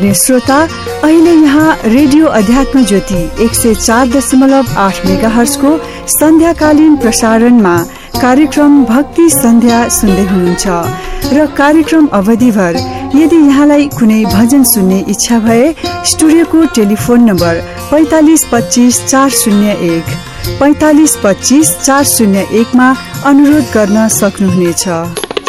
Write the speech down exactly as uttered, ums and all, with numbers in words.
श्रोता, अहिले यहाँ रेडियो अध्यात्म ज्योति एक सय चार दशमलव आठ मेगा हर्जको सन्ध्याकालीन प्रसारणमा कार्यक्रम भक्ति सन्ध्या सुन्दै हुनुहुन्छ र कार्यक्रम अवधिभर यदि यहाँलाई कुनै भजन सुन्ने इच्छा भए स्टुडियोको टेलिफोन नम्बर पैंतालीस पच्चीस चार शून्य एक पैंतालीस पच्चीस चार शून्य एक मा अनुरोध गर्न सक्नुहुनेछ।